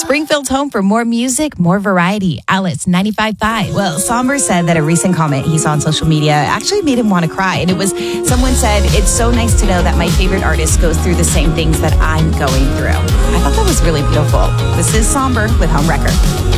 Springfield's home for more music, more variety. Alice 95.5. Well, Somber said that a recent comment he saw on social media actually made him want to cry. And it was, someone said, "It's so nice to know that my favorite artist goes through the same things that I'm going through." I thought that was really beautiful. This is Somber with Home Wrecker.